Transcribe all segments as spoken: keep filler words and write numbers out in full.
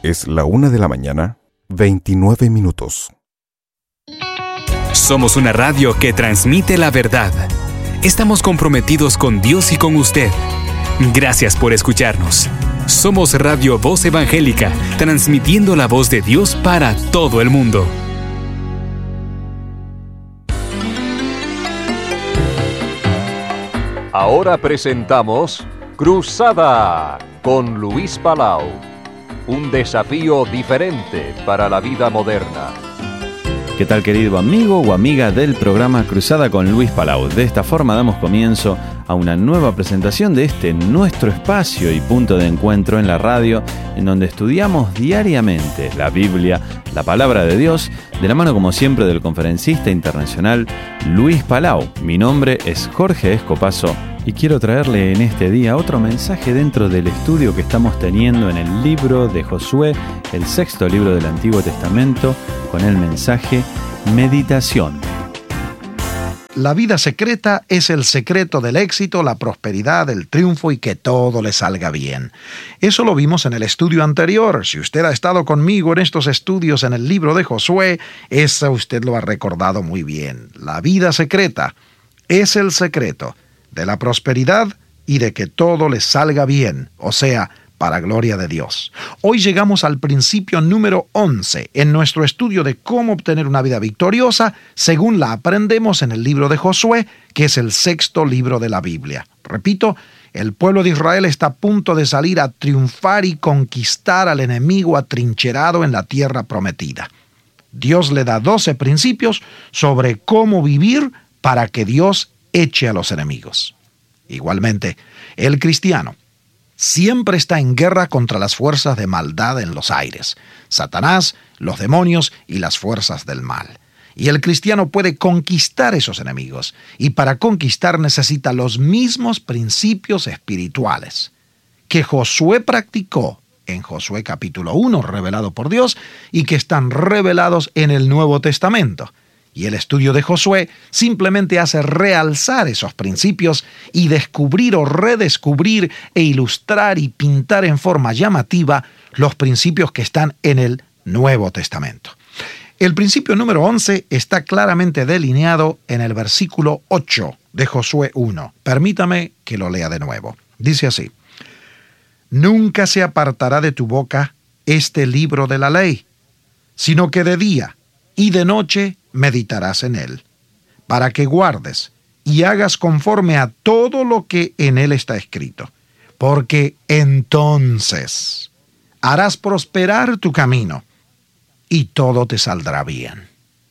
Es la una de la mañana, veintinueve minutos. Somos una radio que transmite la verdad. Estamos comprometidos con Dios y con usted. Gracias por escucharnos. Somos Radio Voz Evangélica, transmitiendo la voz de Dios para todo el mundo. Ahora presentamos Cruzada con Luis Palau. Un desafío diferente para la vida moderna. ¿Qué tal, querido amigo o amiga del programa Cruzada con Luis Palau? De esta forma damos comienzo a una nueva presentación de este nuestro espacio y punto de encuentro en la radio, en donde estudiamos diariamente la Biblia, la Palabra de Dios, de la mano como siempre del conferencista internacional Luis Palau. Mi nombre es Jorge Escopazo y quiero traerle en este día otro mensaje dentro del estudio que estamos teniendo en el libro de Josué, el sexto libro del Antiguo Testamento, con el mensaje Meditación. La vida secreta es el secreto del éxito, la prosperidad, el triunfo y que todo le salga bien. Eso lo vimos en el estudio anterior. Si usted ha estado conmigo en estos estudios en el libro de Josué, eso usted lo ha recordado muy bien. La vida secreta es el secreto de la prosperidad y de que todo le salga bien, o sea, para gloria de Dios. Hoy llegamos al principio número once en nuestro estudio de cómo obtener una vida victoriosa, según la aprendemos en el libro de Josué, que es el sexto libro de la Biblia. Repito, el pueblo de Israel está a punto de salir a triunfar y conquistar al enemigo atrincherado en la tierra prometida. Dios le da doce principios sobre cómo vivir para que Dios eche a los enemigos. Igualmente, el cristiano siempre está en guerra contra las fuerzas de maldad en los aires, Satanás, los demonios y las fuerzas del mal. Y el cristiano puede conquistar esos enemigos, y para conquistar necesita los mismos principios espirituales que Josué practicó en Josué capítulo uno, revelado por Dios, y que están revelados en el Nuevo Testamento. Y el estudio de Josué simplemente hace realzar esos principios y descubrir o redescubrir e ilustrar y pintar en forma llamativa los principios que están en el Nuevo Testamento. El principio número once está claramente delineado en el versículo ocho de Josué uno. Permítame que lo lea de nuevo. Dice así: Nunca se apartará de tu boca este libro de la ley, sino que de día y de noche meditarás en él, para que guardes y hagas conforme a todo lo que en él está escrito, porque entonces harás prosperar tu camino y todo te saldrá bien.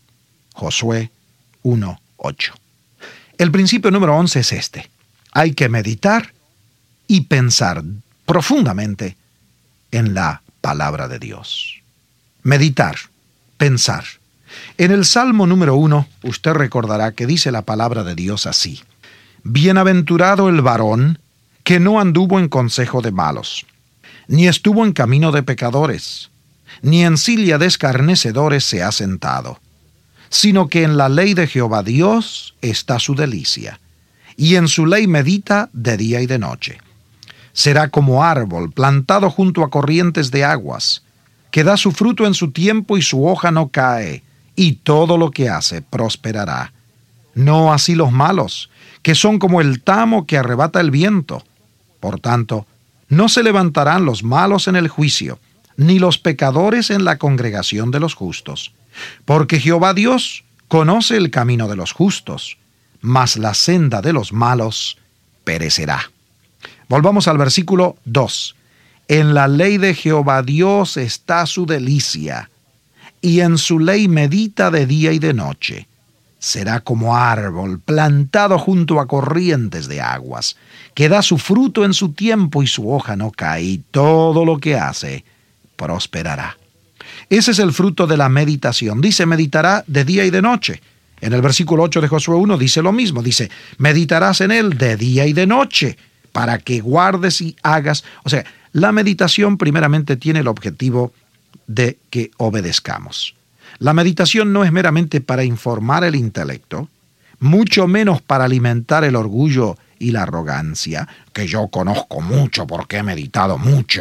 Josué uno ocho. El principio número once es este: hay que meditar y pensar profundamente en la palabra de Dios. Meditar, pensar. En el Salmo número uno, usted recordará que dice la palabra de Dios así: Bienaventurado el varón que no anduvo en consejo de malos, ni estuvo en camino de pecadores, ni en silla de escarnecedores se ha sentado, sino que en la ley de Jehová Dios está su delicia, y en su ley medita de día y de noche. Será como árbol plantado junto a corrientes de aguas, que da su fruto en su tiempo y su hoja no cae, y todo lo que hace prosperará. No así los malos, que son como el tamo que arrebata el viento. Por tanto, no se levantarán los malos en el juicio, ni los pecadores en la congregación de los justos. Porque Jehová Dios conoce el camino de los justos, mas la senda de los malos perecerá. Volvamos al versículo dos. En la ley de Jehová Dios está su delicia, y en su ley medita de día y de noche. Será como árbol plantado junto a corrientes de aguas, que da su fruto en su tiempo y su hoja no cae, y todo lo que hace prosperará. Ese es el fruto de la meditación. Dice, meditará de día y de noche. En el versículo ocho de Josué uno dice lo mismo. Dice, meditarás en él de día y de noche, para que guardes y hagas. O sea, la meditación primeramente tiene el objetivo de que obedezcamos. La meditación no es meramente para informar el intelecto, mucho menos para alimentar el orgullo y la arrogancia, que yo conozco mucho porque he meditado mucho.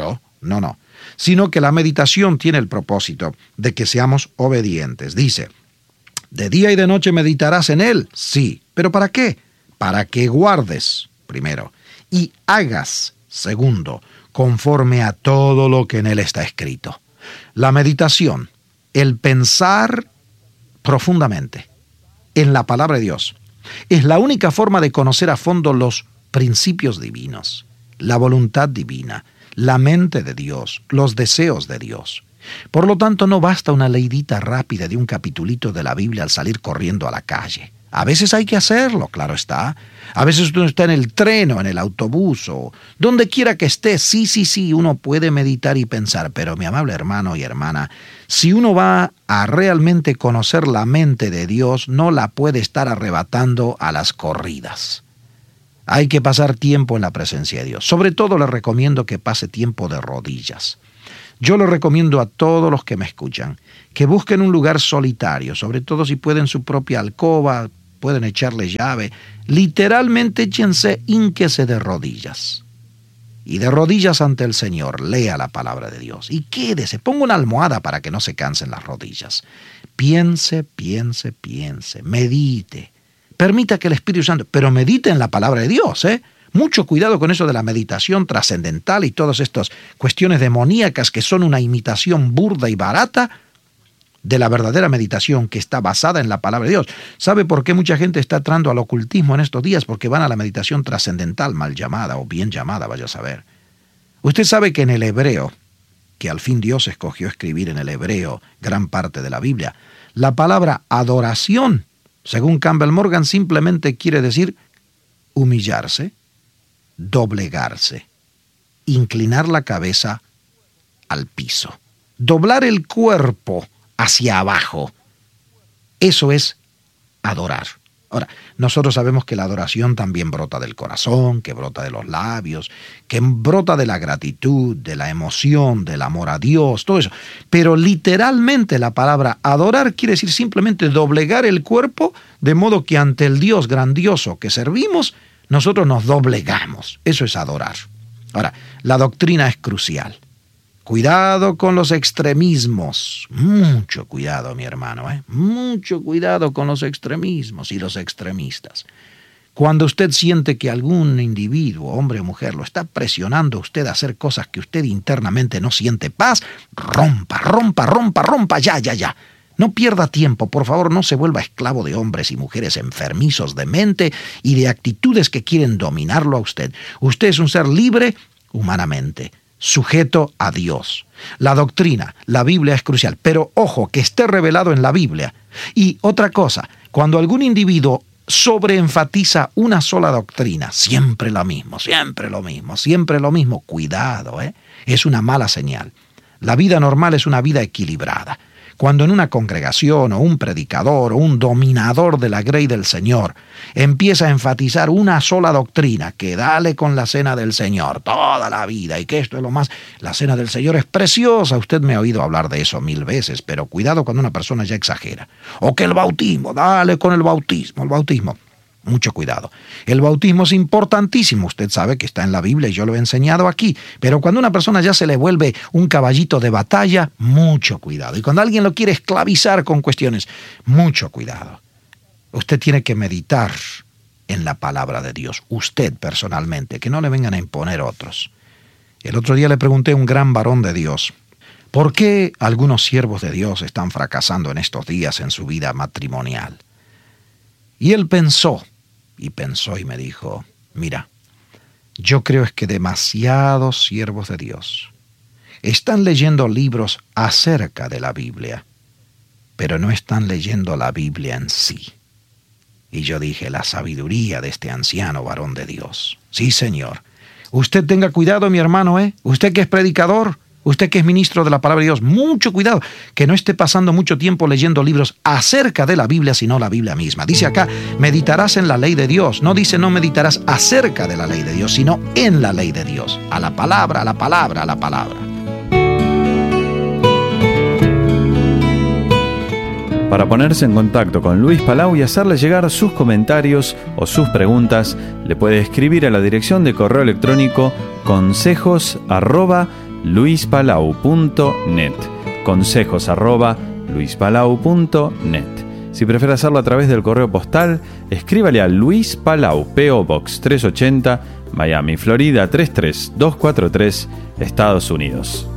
No, no. Sino que la meditación tiene el propósito de que seamos obedientes. Dice, ¿de día y de noche meditarás en él? Sí. ¿Pero para qué? Para que guardes, primero, y hagas, segundo, conforme a todo lo que en él está escrito. La meditación, el pensar profundamente en la palabra de Dios, es la única forma de conocer a fondo los principios divinos, la voluntad divina, la mente de Dios, los deseos de Dios. Por lo tanto, no basta una leidita rápida de un capitulito de la Biblia al salir corriendo a la calle. A veces hay que hacerlo, claro está. A veces uno está en el tren o en el autobús o donde quiera que esté. Sí, sí, sí, uno puede meditar y pensar. Pero mi amable hermano y hermana, si uno va a realmente conocer la mente de Dios, no la puede estar arrebatando a las corridas. Hay que pasar tiempo en la presencia de Dios. Sobre todo le recomiendo que pase tiempo de rodillas. Yo le recomiendo a todos los que me escuchan que busquen un lugar solitario, sobre todo si pueden su propia alcoba, pueden echarle llave. Literalmente échense, hínquese de rodillas. Y de rodillas ante el Señor, lea la palabra de Dios. Y quédese, ponga una almohada para que no se cansen las rodillas. Piense, piense, piense, medite. Permita que el Espíritu Santo, pero medite en la palabra de Dios, ¿eh? Mucho cuidado con eso de la meditación trascendental y todas estas cuestiones demoníacas que son una imitación burda y barata de la verdadera meditación que está basada en la palabra de Dios. ¿Sabe por qué mucha gente está entrando al ocultismo en estos días? Porque van a la meditación trascendental, mal llamada o bien llamada, vaya a saber. Usted sabe que en el hebreo, que al fin Dios escogió escribir en el hebreo gran parte de la Biblia, la palabra adoración, según Campbell Morgan, simplemente quiere decir humillarse, doblegarse, inclinar la cabeza al piso, doblar el cuerpo hacia abajo. Eso es adorar. Ahora, nosotros sabemos que la adoración también brota del corazón, que brota de los labios, que brota de la gratitud, de la emoción, del amor a Dios, todo eso. Pero literalmente la palabra adorar quiere decir simplemente doblegar el cuerpo, de modo que ante el Dios grandioso que servimos, nosotros nos doblegamos. Eso es adorar. Ahora, la doctrina es crucial. Cuidado con los extremismos. Mucho cuidado, mi hermano, ¿eh? Mucho cuidado con los extremismos y los extremistas. Cuando usted siente que algún individuo, hombre o mujer, lo está presionando a usted a hacer cosas que usted internamente no siente paz, rompa, rompa, rompa, rompa, ya, ya, ya. No pierda tiempo, por favor, no se vuelva esclavo de hombres y mujeres enfermizos de mente y de actitudes que quieren dominarlo a usted. Usted es un ser libre humanamente, sujeto a Dios. La doctrina, la Biblia es crucial, pero ojo, que esté revelado en la Biblia. Y otra cosa, cuando algún individuo sobreenfatiza una sola doctrina, siempre lo mismo, siempre lo mismo, siempre lo mismo, cuidado, ¿eh? Es una mala señal. La vida normal es una vida equilibrada. Cuando en una congregación o un predicador o un dominador de la grey del Señor empieza a enfatizar una sola doctrina, que dale con la cena del Señor toda la vida y que esto es lo más, la cena del Señor es preciosa, usted me ha oído hablar de eso mil veces, pero cuidado cuando una persona ya exagera. O que el bautismo, dale con el bautismo, el bautismo. Mucho cuidado. El bautismo es importantísimo. Usted sabe que está en la Biblia y yo lo he enseñado aquí. Pero cuando una persona ya se le vuelve un caballito de batalla, mucho cuidado. Y cuando alguien lo quiere esclavizar con cuestiones, mucho cuidado. Usted tiene que meditar en la palabra de Dios. Usted personalmente, que no le vengan a imponer otros. El otro día le pregunté a un gran varón de Dios, ¿por qué algunos siervos de Dios están fracasando en estos días en su vida matrimonial? Y él pensó, y pensó y me dijo, mira, yo creo es que demasiados siervos de Dios están leyendo libros acerca de la Biblia, pero no están leyendo la Biblia en sí. Y yo dije, la sabiduría de este anciano varón de Dios. Sí, Señor. Usted tenga cuidado, mi hermano, ¿eh? Usted que es predicador, usted que es ministro de la palabra de Dios, mucho cuidado, que no esté pasando mucho tiempo leyendo libros acerca de la Biblia, sino la Biblia misma. Dice acá, meditarás en la ley de Dios. No dice no meditarás acerca de la ley de Dios, sino en la ley de Dios. A la palabra, a la palabra, a la palabra. Para ponerse en contacto con Luis Palau y hacerle llegar sus comentarios o sus preguntas, le puede escribir a la dirección de correo electrónico consejos arroba luis palau punto net. Consejos arroba luis palau punto net. Si prefiere hacerlo a través del correo postal, escríbale a Luis Palau, P O Box trescientos ochenta, Miami, Florida tres tres dos cuatro tres, Estados Unidos.